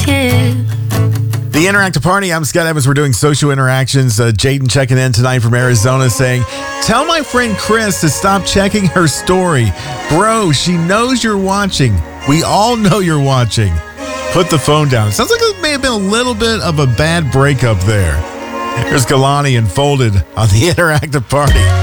tip. The Interactive Party, I'm Scott Evans. We're doing social interactions. Jaden checking in tonight from Arizona saying, tell my friend Chris to stop checking her story. Bro, she knows you're watching. We all know you're watching. Put the phone down. Sounds like it may have been a little bit of a bad breakup there. Here's Kalani and Folded on the Interactive Party.